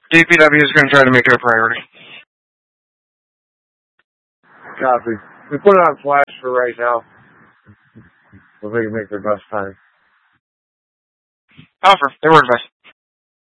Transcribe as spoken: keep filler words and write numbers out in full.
D P W is going to try to make it a priority. Copy. We put it on flash for right now. So they can make their best time. Offer. They work best.